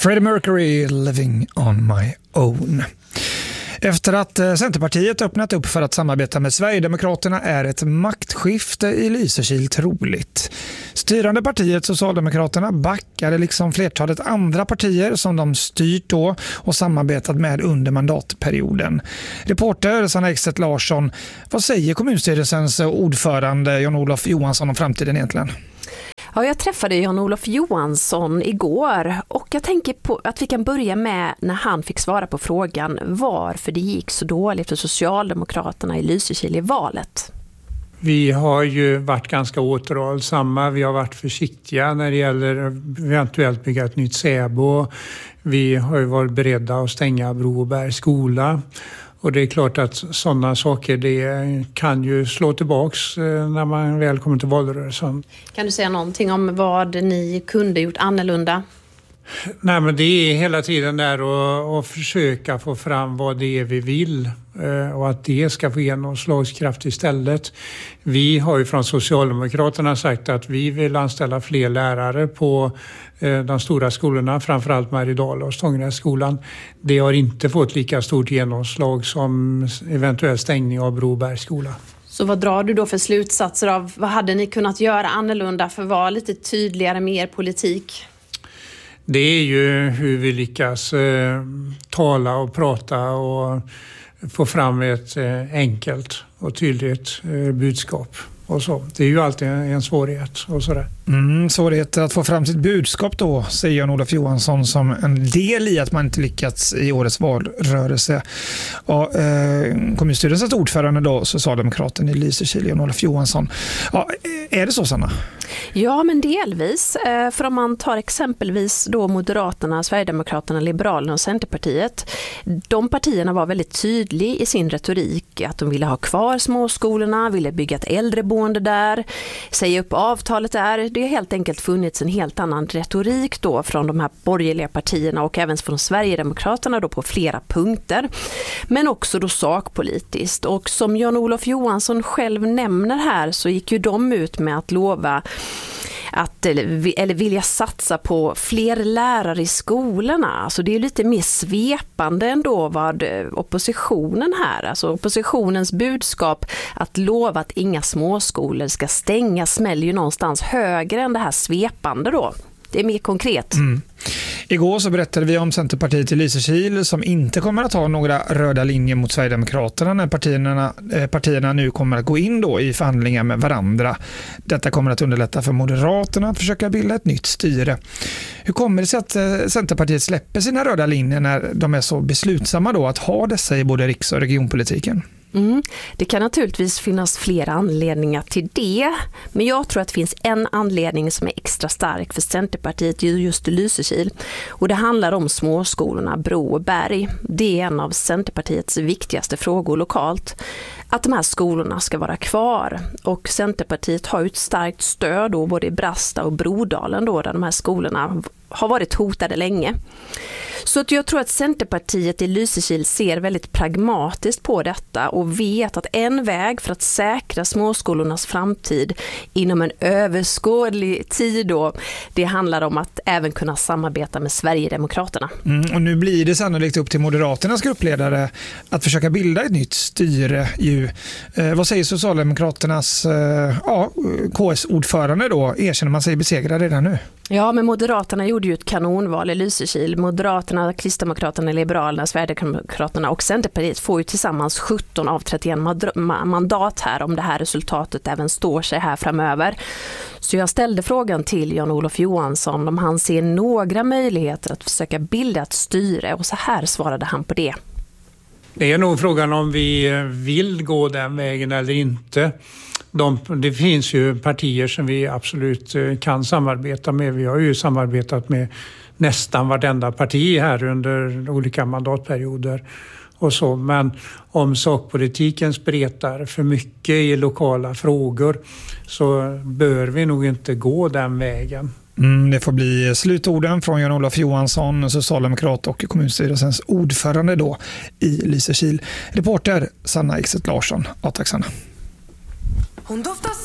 Freddie Mercury, Living on my own. Efter att Centerpartiet öppnat upp för att samarbeta med Sverigedemokraterna är ett maktskifte i Lysekil troligt. Styrande partiet Socialdemokraterna backade liksom flertalet andra partier som de styrt då och samarbetat med under mandatperioden. Reporter Sanna Ekstedt Larsson, vad säger kommunstyrelsens ordförande Jan-Olof Johansson om framtiden egentligen? Ja, jag träffade Jan-Olof Johansson igår och jag tänker på att vi kan börja med när han fick svara på frågan varför det gick så dåligt för Socialdemokraterna i Lysekil i valet. Vi har ju varit ganska återhållsamma, vi har varit försiktiga när det gäller eventuellt bygga ett nytt Säbo. Vi har ju varit beredda att stänga Brobergs skola. Och det är klart att sådana saker det kan ju slå tillbaks när man väl kommer till valrörelsen. Kan du säga någonting om vad ni kunde gjort annorlunda? Nej, men det är hela tiden där att försöka få fram vad det är vi vill och att det ska få genomslagskraft istället. Vi har ju från Socialdemokraterna sagt att vi vill anställa fler lärare på de stora skolorna, framförallt Maridal och Stångnässkolan. Det har inte fått lika stort genomslag som eventuell stängning av Brobergs skola. Så vad drar du då för slutsatser av vad hade ni kunnat göra annorlunda för att vara lite tydligare med er politik? Det är ju hur vi lyckas tala och prata och få fram ett enkelt och tydligt budskap. Och så. Det är ju alltid en svårighet och sådär. Svårighet att få fram sitt budskap då, säger Jan-Olof Johansson som en del i att man inte lyckats i årets valrörelse. Ja, kommunstyrelsens ordförande då, Socialdemokraten i Lysekil, Jan-Olof Johansson. Ja, är det så, Sanna? Ja, men delvis. För om man tar exempelvis då Moderaterna, Sverigedemokraterna, Liberalerna och Centerpartiet. De partierna var väldigt tydliga i sin retorik att de ville ha kvar småskolorna, ville bygga ett äldreboende där, säga upp avtalet där. Det har helt enkelt funnits en helt annan retorik då från de här borgerliga partierna och även från Sverigedemokraterna då på flera punkter. Men också då sakpolitiskt. Och som Jan-Olof Johansson själv nämner här så gick ju de ut med att lova att eller vilja satsa på fler lärare i skolorna. Alltså det är lite mer svepande ändå vad oppositionen här. Alltså oppositionens budskap att lova att inga småskolor ska stänga smäller ju någonstans högre än det här svepande då. Det är mer konkret. Igår så berättade vi om Centerpartiet i Lysekil som inte kommer att ha några röda linjer mot Sverigedemokraterna när partierna nu kommer att gå in då i förhandlingar med varandra. Detta kommer att underlätta för Moderaterna att försöka bilda ett nytt styre. Hur kommer det sig att Centerpartiet släpper sina röda linjer när de är så beslutsamma då att ha dessa i både riks- och regionpolitiken? Det kan naturligtvis finnas flera anledningar till det, men jag tror att det finns en anledning som är extra stark för Centerpartiet just i Lysekil och det handlar om småskolorna Broberg. Det är en av Centerpartiets viktigaste frågor lokalt, att de här skolorna ska vara kvar och Centerpartiet har ett starkt stöd då, både i Brasta och Brodalen då, där de här skolorna har varit hotade länge. Så att jag tror att Centerpartiet i Lysekil ser väldigt pragmatiskt på detta och vet att en väg för att säkra småskolornas framtid inom en överskådlig tid då, det handlar om att även kunna samarbeta med Sverigedemokraterna. Och nu blir det sannolikt upp till Moderaternas gruppledare att försöka bilda ett nytt styre. Vad säger Socialdemokraternas KS-ordförande då? Erkänner man sig besegrad redan nu? Ja, men Moderaterna gjorde ju ett kanonval i Lysekil. Moderaterna, Kristdemokraterna, Liberalerna, Sverigedemokraterna och Centerpartiet får ju tillsammans 17 av 31 mandat här om det här resultatet även står sig här framöver. Så jag ställde frågan till Jan-Olof Johansson om han ser några möjligheter att försöka bilda ett styre och så här svarade han på det. Det är nog frågan om vi vill gå den vägen eller inte. Det finns ju partier som vi absolut kan samarbeta med. Vi har ju samarbetat med nästan vartenda parti här under olika mandatperioder och så. Men om sakpolitiken spretar för mycket i lokala frågor så bör vi nog inte gå den vägen. Det får bli slutorden från Jan-Olof Johansson, socialdemokrat och kommunstyrelsens ordförande då i Lysekil. Reporter Sanna Ekstedt Larsson. Ja, tack Sanna.